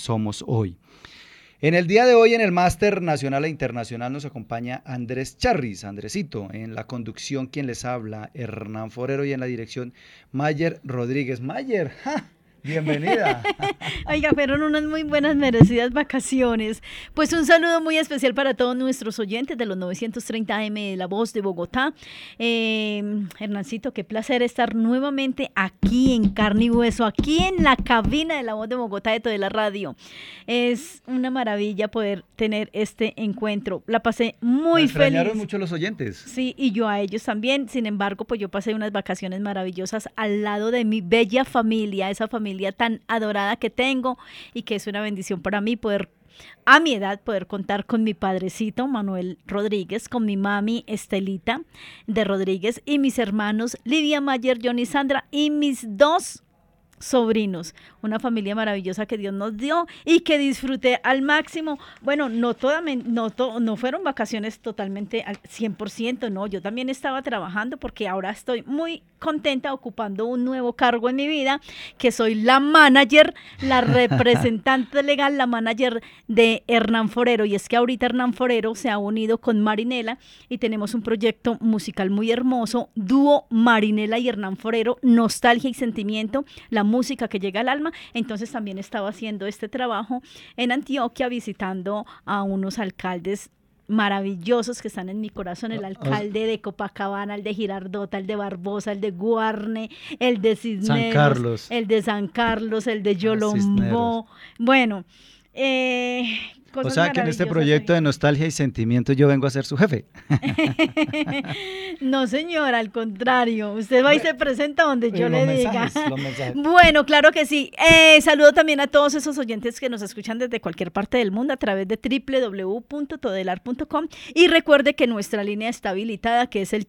somos hoy. En el día de hoy, en el Máster Nacional e Internacional, nos acompaña Andrés Charris, Andresito, en la conducción quien les habla, Hernán Forero, y en la dirección, Mayer Rodríguez. Mayer, ¡ja! Bienvenida. Oiga, fueron unas muy buenas, merecidas vacaciones. Pues un saludo muy especial para todos nuestros oyentes de los 930 AM de La Voz de Bogotá. Hernancito, qué placer estar nuevamente aquí en carne y hueso, aquí en la cabina de La Voz de Bogotá de Toda la Radio. Es una maravilla poder tener este encuentro. La pasé Me muy extrañaron feliz. mucho los oyentes. Sí, y yo a ellos también. Sin embargo, pues yo pasé unas vacaciones maravillosas al lado de mi bella familia, esa familia tan adorada que tengo y que es una bendición para mí poder, a mi edad, poder contar con mi padrecito Manuel Rodríguez, con mi mami Estelita de Rodríguez y mis hermanos Lidia Mayer, Johnny Sandra y mis dos sobrinos, una familia maravillosa que Dios nos dio y que disfruté al máximo. Bueno, no fueron vacaciones totalmente al 100%, no, yo también estaba trabajando porque ahora estoy muy contenta ocupando un nuevo cargo en mi vida, que soy la manager, la representante legal, la manager de Hernán Forero, y es que ahorita Hernán Forero se ha unido con Marinela y tenemos un proyecto musical muy hermoso, dúo Marinela y Hernán Forero, Nostalgia y Sentimiento, la música que llega al alma. Entonces también estaba haciendo este trabajo en Antioquia, visitando a unos alcaldes maravillosos que están en mi corazón, el alcalde de Copacabana, el de Girardota, el de Barbosa, el de Guarne, el de San Cisneros, Carlos. el de San Carlos, el de Cisneros. Yolombó. Bueno, O cosas sea que en este maravillosas. proyecto de nostalgia y sentimiento yo vengo a ser su jefe. No, señora, al contrario. Usted va y se presenta donde yo le diga. Los mensajes. Bueno, claro que sí. Saludo también a todos esos oyentes que nos escuchan desde cualquier parte del mundo a través de www.todelar.com, y recuerde que nuestra línea está habilitada, que es el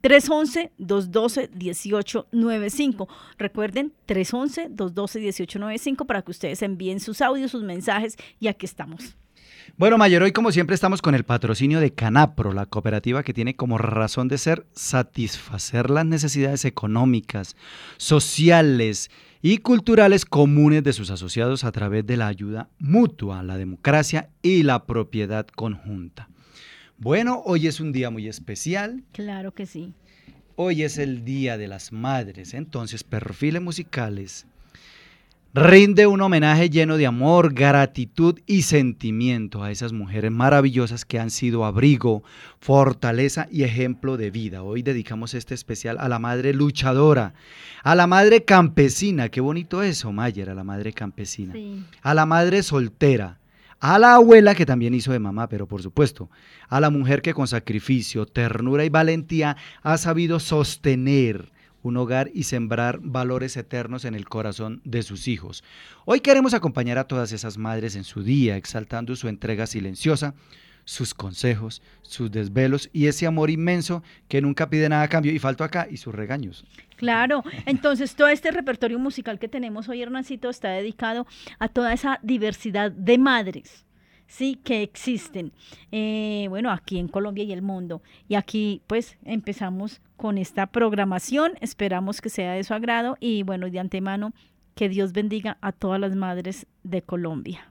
311-212-1895. Recuerden, 311-212-1895 para que ustedes envíen sus audios, sus mensajes, y aquí estamos. Bueno, Mayer, hoy como siempre estamos con el patrocinio de Canapro, la cooperativa que tiene como razón de ser satisfacer las necesidades económicas, sociales y culturales comunes de sus asociados a través de la ayuda mutua, la democracia y la propiedad conjunta. Bueno, hoy es un día muy especial. Claro que sí. Hoy es el Día de las Madres, entonces Perfiles Musicales rinde un homenaje lleno de amor, gratitud y sentimiento a esas mujeres maravillosas que han sido abrigo, fortaleza y ejemplo de vida. Hoy dedicamos este especial a la madre luchadora, a la madre campesina, qué bonito eso, Mayer, a la madre campesina, Sí. a la madre soltera, a la abuela que también hizo de mamá, pero por supuesto, a la mujer que con sacrificio, ternura y valentía ha sabido sostener un hogar y sembrar valores eternos en el corazón de sus hijos. Hoy queremos acompañar a todas esas madres en su día, exaltando su entrega silenciosa, sus consejos, sus desvelos y ese amor inmenso que nunca pide nada a cambio, y falto acá, y sus regaños. Claro, entonces todo este repertorio musical que tenemos hoy, Hernancito, está dedicado a toda esa diversidad de madres, sí, que existen, bueno, aquí en Colombia y el mundo. Y aquí pues empezamos con esta programación, esperamos que sea de su agrado y bueno, de antemano, que Dios bendiga a todas las madres de Colombia.